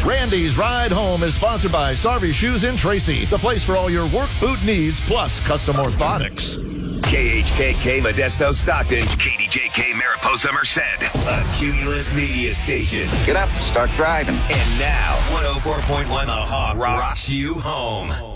Randy's Ride Home is sponsored by Sarvey Shoes in Tracy, the place for all your work boot needs, plus custom orthotics. KHKK Modesto Stockton, KDJK Mariposa Merced, a Cumulus Media Station. Get up, start driving. And now, 104.1 The Hog rocks you home.